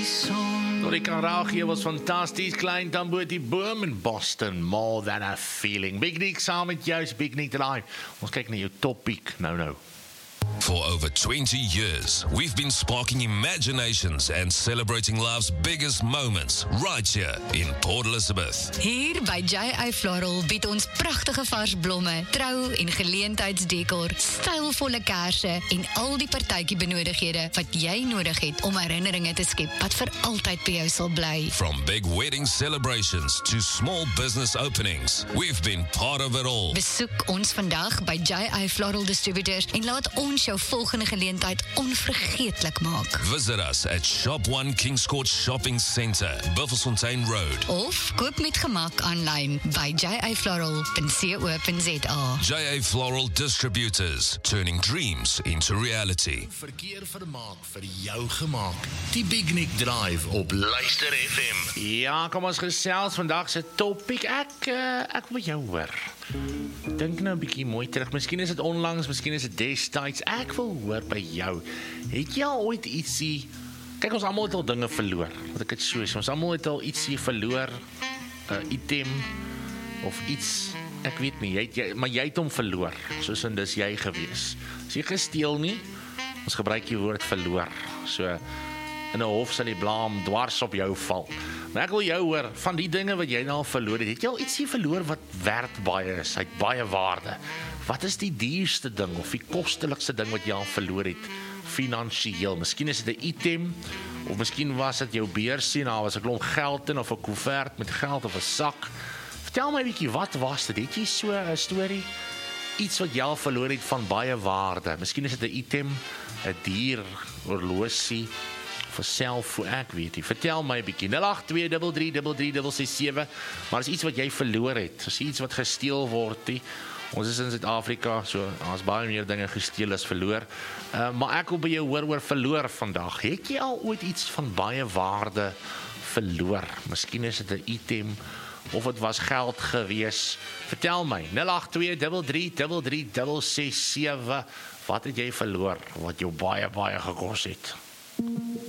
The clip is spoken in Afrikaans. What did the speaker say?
Die karaoke was fantasties, klein tamboer die boom in Boston, more than a feeling. Big Nick saam met jou, Big Nick Live. Ons kyk na jou topic, nou. For over 20 years, we've been sparking imaginations and celebrating life's biggest moments right here in Port Elizabeth. Hier by J.A. Floral bied ons pragtige vars blomme, trou- en geleentheidsdekor, stylvolle kersse en al die partytjie benodighede wat jy nodig het om herinneringe te skep wat vir altyd by jou sal bly. From big wedding celebrations to small business openings, we've been part of it all. Besoek ons vandag by J.A. Floral Distributors en laat ons jou volgende geleentheid onvergeetlik maak. Visit us at Shop 1 Kings Court Shopping Centre, Buffelsfontein Road. Of koop met gemak aanlyn by jafloral.co.za. J.A. Floral Distributors, turning dreams into reality. Verkeer vermaak vir jou gemaak. Die Big Nick Drive op Luister FM. Ja, kom ons gesels vandag se topic. Ek wil jou hoor. Dink nou 'n bietjie mooi terug. Miskien is dit onlangs, miskien is dit destyds. Ek wil hoor by jou. Het jy al ooit ietsie... Kyk, ons almal het al dinge verloor. Wat ek dit so sê. Ons almal het al ietsie verloor. 'n item of iets. Ek weet nie, maar jy het hom verloor. Soos en dis jy gewees. As jy gesteel nie, ons gebruik die woord verloor. So in 'n hof sal die blaam dwars op jou val. Maar ek wil jou hoor, van die dinge wat jy nou al verloor het jy al ietsie verloor wat werd baie is, het baie waarde? Wat is die duurste ding of die kostelikste ding wat jy al verloor het, finansiëel? Miskien is dit 'n item, of miskien was dit jou beursie, nou was 'n klomp geld in, of 'n koevert met geld, of 'n sak. Vertel my 'n bietjie, wat was dit? Het jy so 'n storie? Iets wat jy al verloor het van baie waarde. Miskien is dit 'n item, 'n dier, horlosie, vir selfoon, ek weet nie. Vertel my 'n bietjie. 082333367. Maar is iets wat jy verloor het. Is iets wat gesteel word nie. Ons is in Suid-Afrika, so daar's baie meer dinge gesteel as verloor. Maar ek wil by jou hoor oor verloor vandag. Het jy al ooit iets van baie waarde verloor? Miskien is dit 'n item of dit was geld gewees. Vertel my. 082333367. Wat het jy verloor wat jou baie gekos het?